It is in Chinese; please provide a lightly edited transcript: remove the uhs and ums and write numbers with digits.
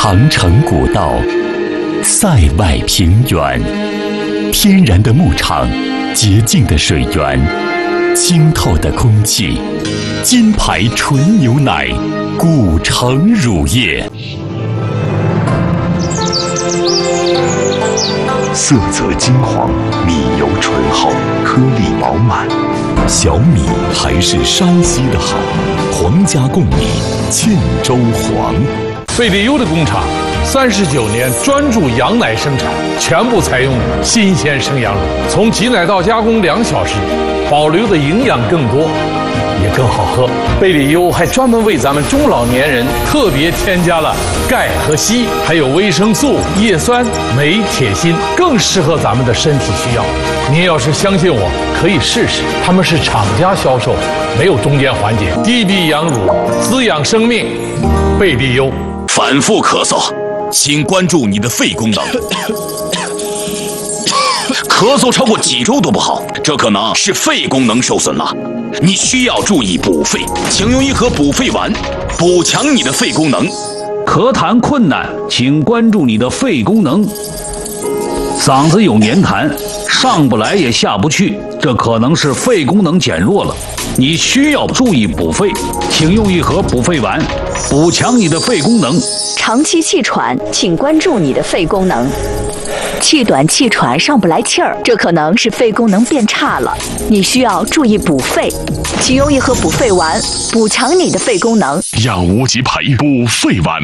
长城古道，塞外平原，天然的牧场，洁净的水源，清透的空气，金牌纯牛奶，古城乳业。色泽金黄，米油醇厚，颗粒饱满。小米还是山西的好，皇家贡米，沁州黄。 贝利优的工厂39年专注羊奶生产，全部采用新鲜生羊乳，从挤奶到加工2小时，保留的营养更多，也更好喝。贝利优还专门为咱们中老年人特别添加了钙和硒，还有维生素、叶酸、镁、铁、锌，更适合咱们的身体需要。您要是相信我，可以试试，他们是厂家销售，没有中间环节。低比羊乳，滋养生命，贝利优。 反复咳嗽，请关注你的肺功能。咳嗽超过几周都不好，这可能是肺功能受损了，你需要注意补肺，请用一盒补肺丸，补强你的肺功能。 咳痰困难，请关注你的肺功能。嗓子有黏痰，上不来也下不去，这可能是肺功能减弱了，你需要注意补肺，请用一盒补肺丸，补强你的肺功能。 长期气喘，请关注你的肺功能。气短气喘上不来气儿，这可能是肺功能变差了，你需要注意补肺，请用一盒补肺丸，补强你的肺功能。 让无极牌补肺丸